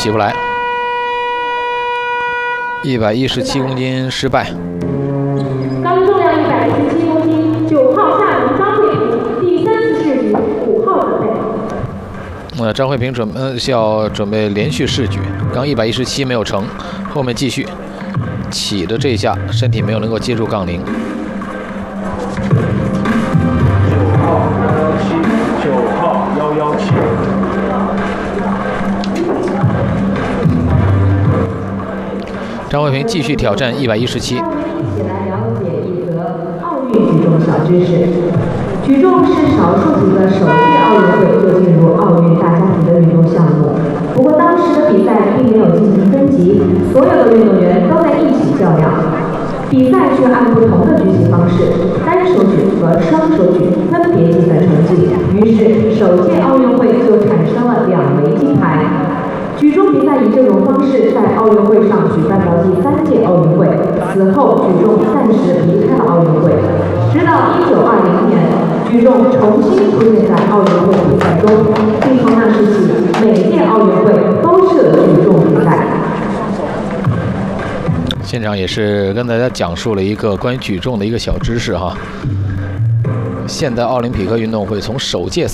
起不来。117公斤失败。 刚重量117公斤，9号下轮张慧萍第3次试举，5号准备。 张慧萍要准备连续试举，刚117没有成，后面继续起的这一下身体没有能够接住杠铃。 9号117。 张慧萍继续挑战117。 一起来了解一则奥运举重小知识。举重是少数几个首届奥运会就进入奥运大家庭的运动项目。不过当时的比赛并没有进行分级，所有的运动员都在一起较量。比赛却按不同的举起方式，单手举和双手举分别计算成绩。于是首届奥运会就产生了2枚金牌。举重比赛以这种方式在奥运会上举办到第3届奥运会，此后举重暂时离开了奥运会，直到1920年，举重重新出现在奥运会比赛中，并从那时起，每届奥运会都设举重比赛。 现场也是跟大家讲述了一个关于举重的一个小知识哈。现代奥林匹克运动会从首届